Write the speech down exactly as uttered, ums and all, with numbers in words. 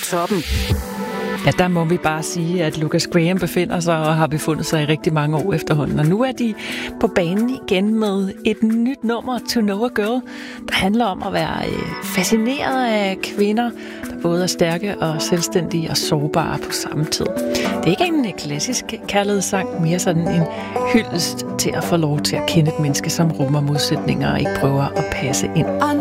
toppen. Ja, der må vi bare sige, at Lucas Graham befinder sig og har befundet sig i rigtig mange år efterhånden. Og nu er de på banen igen med et nyt nummer, To Know a Girl, der handler om at være fascineret af kvinder, der både er stærke og selvstændige og sårbare på samme tid. Det er ikke en klassisk kærlighedssang, mere sådan en hyldest til at få lov til at kende et menneske, som rummer modsætninger og ikke prøver at passe ind.